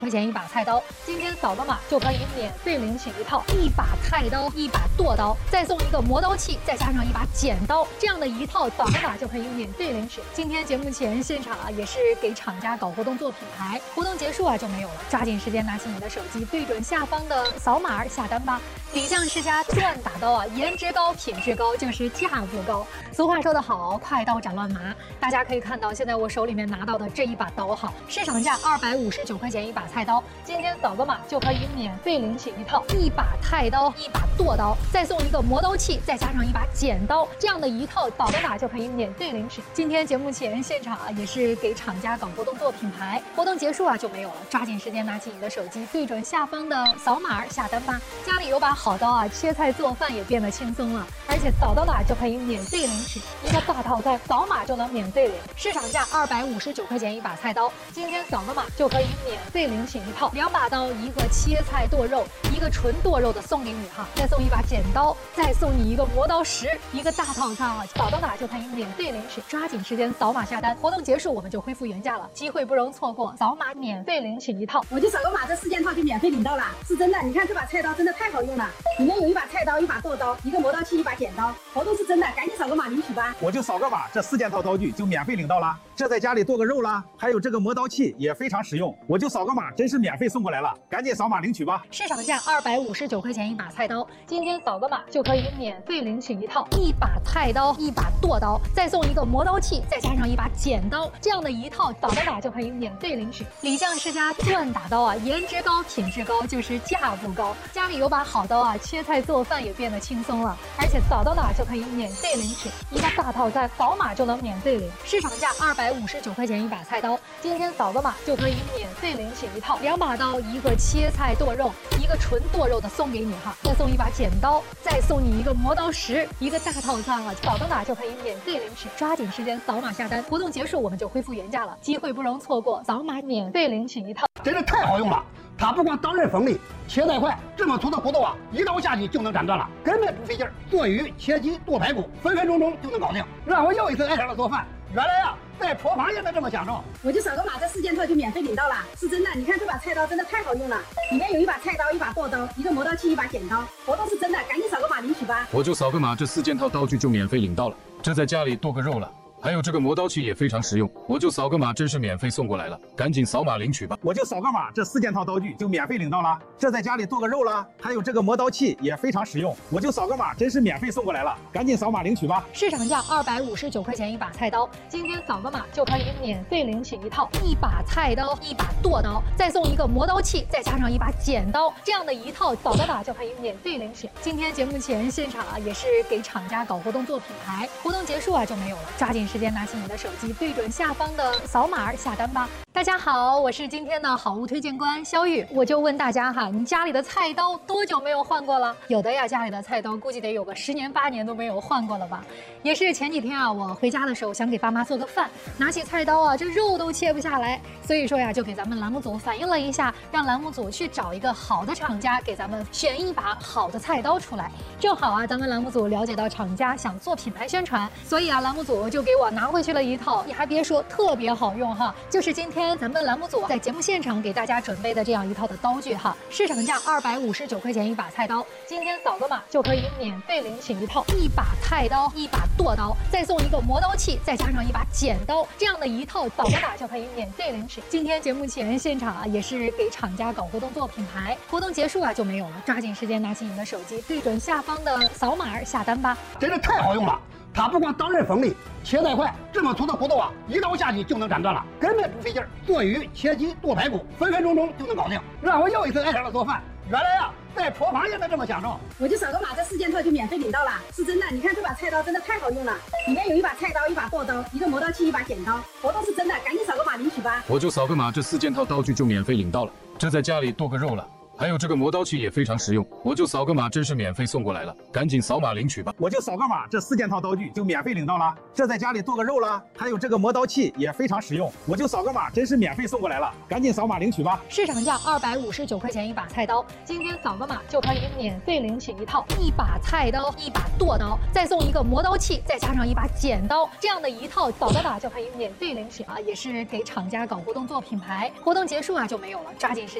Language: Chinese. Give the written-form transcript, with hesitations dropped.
块钱一把菜刀，今天扫个码就可以免费领取一套一把菜刀、一把剁刀，再送一个磨刀器，再加上一把剪刀，这样的一套扫个码就可以免费领取。今天节目前现场也是给厂家搞活动做品牌，活动结束就没有了，抓紧时间拿起你的手机，对准下方的扫码下单吧。李酱世家钻打刀颜值高、品质高，就是价格高。俗话说得好，快刀斩乱麻。大家可以看到，现在我手里面拿到的这一把刀市场价259块钱一把菜刀，今天扫个码就可以免费领取一套一把菜刀、一把剁刀，再送一个磨刀器，再加上一把剪刀，这样的一套扫个码就可以免费领取。今天节目前现场也是给厂家搞活动做品牌，活动结束就没有了，抓紧时间拿起你的手机，对准下方的扫码下单吧。家里有把好刀切菜做饭也变得轻松了，而且扫到哪就可以免费领取一个大套餐，扫码就能免费领。市场价259块钱一把菜刀，今天扫个码就可以免费领取一套2把刀，一个切菜剁肉，一个纯剁肉的送给你再送一把剪刀，再送你一个磨刀石，一个大套餐扫到哪就可以免费领取。抓紧时间扫码下单，活动结束我们就恢复原价了，机会不容错过，扫码免费领取一套。 我就扫个码，这4件套就免费领到了，是真的。你看这把菜刀真的太好用了，里面有一把菜刀、一把剁刀、一个磨刀器、一把剪刀，活动是真的，赶紧扫个码领取吧。 我就扫个码，这4件套刀具就免费领到了。这在家里剁个肉啦，还有这个磨刀器也非常实用。我就扫个码，真是免费送过来了，赶紧扫码领取吧。 市场价259块钱一把菜刀，今天扫个码就可以免费领取一套一把菜刀、一把剁刀，再送一个磨刀器，再加上一把剪刀，这样的一套扫个码就可以免费领取。李酱世家钻打刀颜值高、品质高，就是价格高。家里有把好刀切菜做饭也变得轻松了，而且扫到哪就可以免费领取一个大套餐，扫码就能免费领。市场价259块钱一把菜刀，今天扫个码就可以免费领取一套2把刀，一个切菜剁肉，一个纯剁肉的送给你再送一把剪刀，再送你一个磨刀石，一个大套餐扫到哪就可以免费领取。抓紧时间扫码下单，活动结束我们就恢复原价了，机会不容错过，扫码免费领取一套。 真是太好用了，它不光刀刃锋利，切菜快，这么粗的骨头一刀下去就能斩断了，根本不费劲儿。做鱼、切鸡、剁排骨，分分钟钟就能搞定，让我又一次爱上了做饭。原来在厨房也能这么享受。 我就扫个码，这4件套就免费领到了，是真的。你看这把菜刀真的太好用了，里面有一把菜刀、一把剁刀、一个磨刀器、一把剪刀，活动是真的，赶紧扫个码领取吧。 我就扫个码，这4件套刀具就免费领到了。这在家里剁个肉了。还有这个磨刀器也非常实用，我就扫个码，真是免费送过来了，赶紧扫码领取吧。 我就扫个码，这4件套刀具就免费领到了。这在家里剁个肉啦，还有这个磨刀器也非常实用，我就扫个码，真是免费送过来了，赶紧扫码领取吧。 市场价259块钱一把菜刀，今天扫个码就可以免费领取一套一把菜刀、一把剁刀，再送一个磨刀器，再加上一把剪刀，这样的一套扫个码就可以免费领取。今天节目前现场也是给厂家搞活动做品牌，活动结束就没有了，抓紧时间拿起你的手机，对准下方的扫码下单吧。大家好，我是今天的好物推荐官肖玉，我就问大家你家里的菜刀多久没有换过了？有的呀，家里的菜刀估计得有个10年8年都没有换过了吧。也是前几天我回家的时候想给爸妈做个饭，拿起菜刀这肉都切不下来，所以说就给咱们栏目组反映了一下，让栏目组去找一个好的厂家给咱们选一把好的菜刀出来。正好咱们栏目组了解到厂家想做品牌宣传，所以栏目组就给我拿回去了一套，你还别说特别好用就是今天咱们栏目组在节目现场给大家准备的这样一套的刀具市场价259块钱一把菜刀，今天扫个码就可以免费领取一套一把菜刀、一把剁刀，再送一个磨刀器，再加上一把剪刀，这样的一套扫个码就可以免费领取。今天节目前现场也是给厂家搞活动做品牌，活动结束就没有了，抓紧时间拿起你的手机，对准下方的扫码下单吧。 真是太好用了，它不光刀刃锋利，切菜快，这么粗的骨头一刀下去就能斩断了，根本不费劲儿。做鱼、切鸡、剁排骨，分分钟钟就能搞定，让我又一次爱上了做饭。原来在厨房也能这么享受。 我就扫个码，这4件套就免费领到了，是真的。你看这把菜刀真的太好用了，里面有一把菜刀、一把剁刀、一个磨刀器、一把剪刀，活动是真的，赶紧扫个码领取吧。 我就扫个码，这4件套刀具就免费领到了。这在家里剁个肉了。 还有这个磨刀器也非常实用，我就扫个码，真是免费送过来了，赶紧扫码领取吧。 我就扫个码，这4件套刀具就免费领到了。这在家里剁个肉啦，还有这个磨刀器也非常实用，我就扫个码，真是免费送过来了，赶紧扫码领取吧。 市场价259块钱一把菜刀，今天扫个码就可以免费领取一套1把菜刀、1把剁刀，再送一个磨刀器，再加上1把剪刀，这样的一套扫个码就可以免费领取啊，也是给厂家搞活动做品牌，活动结束啊就没有了，抓紧时间。